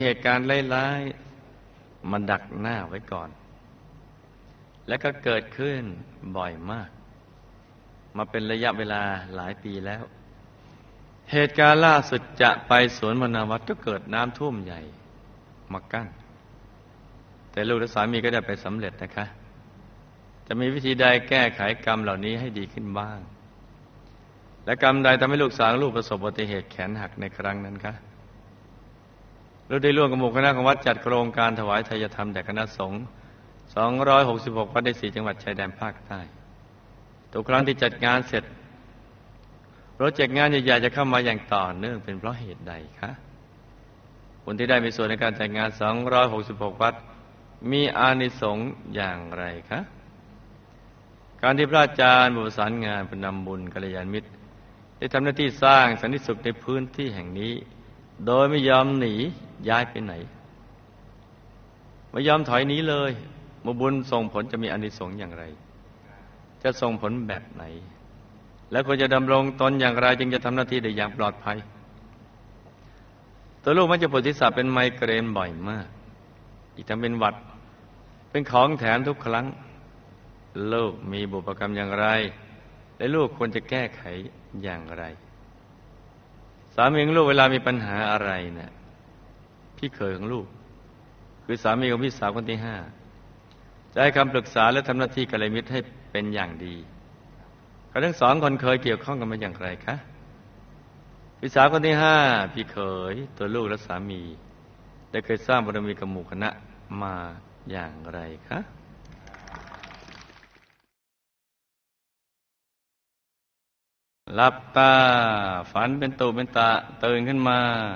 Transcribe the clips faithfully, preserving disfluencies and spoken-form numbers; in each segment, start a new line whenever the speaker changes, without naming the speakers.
เหตุการณ์ร้ายๆมันดักหน้าไว้ก่อนและก็เกิดขึ้นบ่อยมากมาเป็นระยะเวลาหลายปีแล้วเหตุการณ์ล่าสุดจะไปสวนมนาวัดก็เกิดน้ำท่วมใหญ่มากั้นแต่ลูกและสามีก็ได้ไปสำเร็จนะคะจะมีวิธีใดแก้ไขกรรมเหล่านี้ให้ดีขึ้นบ้างและกรรมใดทำให้ลูกสาวลูกประสบอุบัติเหตุแขนหักในครั้งนั้นคะเราได้ร่วมกับหมู่คณะของวัดจัดโครงการถวายทายธรรมแด่คณะสงฆ์สองร้อยหกสิบหกวัดในสี่จังหวัดชายแดนภาคใต้ทุกครั้งที่จัดงานเสร็จโปรเจกต์งานใหญ่ๆจะเข้ามาอย่างต่อเนื่องเป็นเพราะเหตุใดคะคนที่ได้มีส่วนในการจัดงานสองร้อยหกสิบหกวัดมีอานิสงส์อย่างไรคะการที่พระอาจารย์ผู้ประสานงานผู้นำบุญกัลยาณมิตรได้ทำหน้าที่สร้างสันติสุขในพื้นที่แห่งนี้โดยไม่ยอมหนีย้ายไปไหนไม่ยอมถอยหนีเลยเมื่อบุญส่งผลจะมีอานิสงส์อย่างไรจะส่งผลแบบไหนและควรจะดำรงตนอย่างไรจึงจะทำหน้าที่ได้อย่างปลอดภัยตัวลูกมักจะปวดศีรษะเป็นไมเกรนบ่อยมากอีกทั้งเป็นหวัดเป็นของแถมทุกครั้งลูกมีบุพกรรมอย่างไรและลูกควรจะแก้ไขอย่างไรสามีของลูกเวลามีปัญหาอะไรเนี่ยพี่เขยของลูกคือสามีของพี่สาวคนที่ห้าจะให้คำปรึกษาและทำหน้าที่กัลยาณมิตรให้เป็นอย่างดีเขาทั้งสองคนเคยเกี่ยวข้องกันมาอย่างไรคะพี่สาวคนที่ห้าพี่เขยตัวลูกและสามีได้เคยสร้างบารมีกับหมู่คณะมาอย่างไรคะหลับตาฝันเป็นตูเป็นตาตื่นขึ้นมา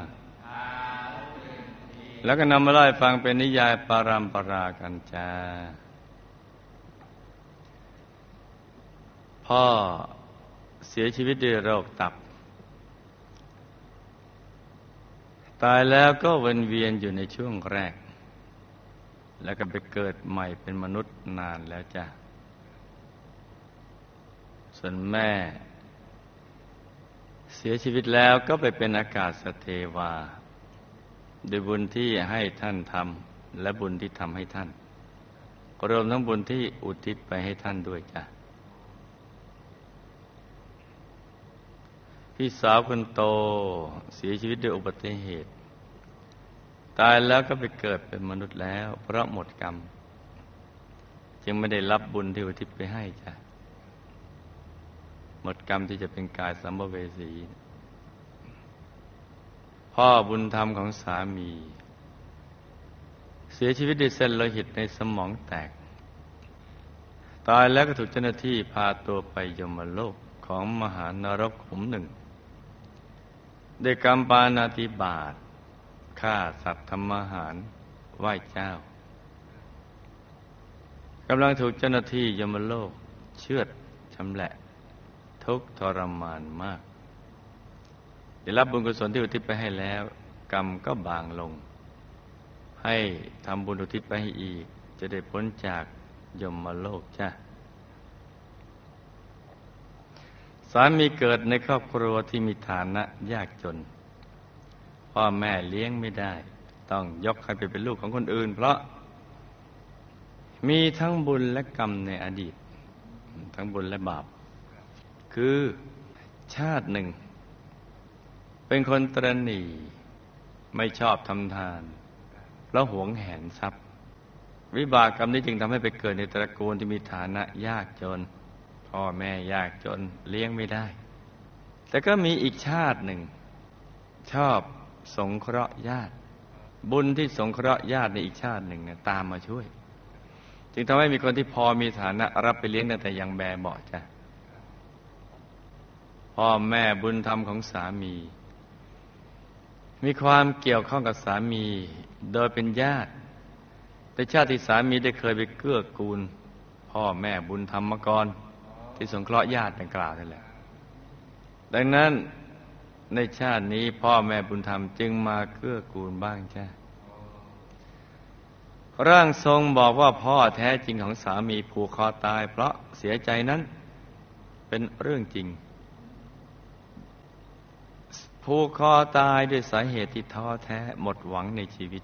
แล้วก็นำมาเล่าให้ฟังเป็นนิยายปารัมปรากันจ้าพ่อเสียชีวิตด้วยโรคตับตายแล้วก็วนเวียนอยู่ในช่วงแรกแล้วก็ไปเกิดใหม่เป็นมนุษย์นานแล้วจ้ะส่วนแม่เสียชีวิตแล้วก็ไปเป็นอากาศเทวาด้วยบุญที่ให้ท่านทำและบุญที่ทำให้ท่านรวมทั้งบุญที่อุทิศไปให้ท่านด้วยจ้ะพี่สาวคนโตเสียชีวิตด้วยอุบัติเหตุตายแล้วก็ไปเกิดเป็นมนุษย์แล้วเพราะหมดกรรมจึงไม่ได้รับบุญที่อุทิศไปให้จ้ะหมดกรรมที่จะเป็นกายสัมภเวสีพ่อบุญธรรมของสามีเสียชีวิตด้วยเส้นโลหิตในสมองแตกตายแล้วก็ถูกเจ้าหน้าที่พาตัวไปยมโลกของมหานรกขุมหนึ่งด้วยกรรมปาณาติบาตฆ่าสัตว์ทำอาหารไหว้เจ้ากำลังถูกเจ้าหน้าที่ยมโลกเชือดชำแหละทุกข์ทรมานมากได้รับบุญกุศลที่อุทิศไปให้แล้วกรรมก็บางลงให้ทำบุญอุทิศไปให้อีกจะได้พ้นจากยมโลกจ้ะสามีเกิดในครอบครัวที่มีฐานะยากจนพ่อแม่เลี้ยงไม่ได้ต้องยกให้ไปเป็นลูกของคนอื่นเพราะมีทั้งบุญและกรรมในอดีตทั้งบุญและบาปคือชาติหนึ่งเป็นคนตระหนี่ไม่ชอบทำทานเพราะหวงแหนทรัพย์วิบากกรรมนี้จึงทำให้ไปเกิดในตระกูลที่มีฐานะยากจนพ่อแม่ยากจนเลี้ยงไม่ได้แต่ก็มีอีกชาติหนึ่งชอบสงเคราะห์ญาติบุญที่สงเคราะห์ญาติในอีกชาติหนึ่งเนี่ยตามมาช่วยจึงทำให้มีคนที่พอมีฐานะรับไปเลี้ยงแต่ยังแบเบาะจ้ะพ่อแม่บุญธรรมของสามีมีความเกี่ยวข้องกับสามีโดยเป็นญาติแต่ชาติที่สามีได้เคยไปเกื้อกูลพ่อแม่บุญธรรมมาก่อนที่สงเคราะห์ญาติดังกล่าวนั่นแหละดังนั้นในชาตินี้พ่อแม่บุญธรรมจึงมาเกื้อกูลบ้างจ้ะร่างทรงบอกว่าพ่อแท้จริงของสามีผูกคอตายเพราะเสียใจนั้นเป็นเรื่องจริงผูกคอตายด้วยสาเหตุที่ท้อแท้หมดหวังในชีวิต